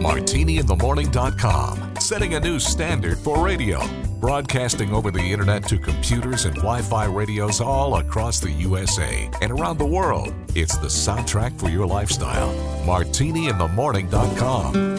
MartiniInTheMorning.com, setting a new standard for radio. Broadcasting over the internet to computers and Wi-Fi radios all across the USA and around the world. It's the soundtrack for your lifestyle. MartiniInTheMorning.com.